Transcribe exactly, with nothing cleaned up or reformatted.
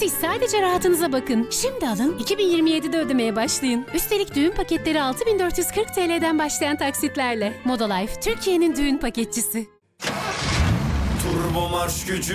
Siz sadece rahatınıza bakın. Şimdi alın, iki bin yirmi yedide ödemeye başlayın. Üstelik düğün paketleri altı bin dört yüz kırk T L'den başlayan taksitlerle. Modalife, Türkiye'nin düğün paketçisi. Turbo marş gücü